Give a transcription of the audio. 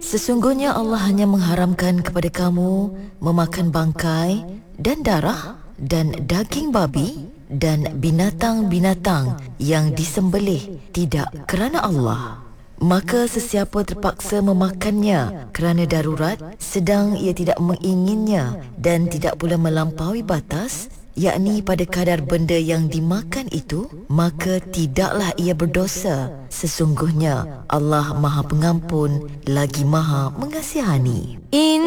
Sesungguhnya Allah hanya mengharamkan kepada kamu memakan bangkai dan darah dan daging babi dan binatang-binatang yang disembelih tidak kerana Allah. Maka sesiapa terpaksa memakannya kerana darurat sedang ia tidak menginginnya dan tidak pula melampaui batas, yakni pada kadar benda yang dimakan itu, maka tidaklah ia berdosa. Sesungguhnya Allah Maha Pengampun lagi Maha Mengasihani.